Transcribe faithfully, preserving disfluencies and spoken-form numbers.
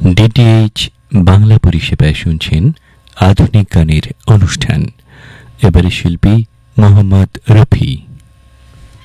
DTH Bangla পরিষেবায় শুনছেন আধুনিক গানের অনুষ্ঠান। এবারে শিল্পী মোহাম্মদ রফি।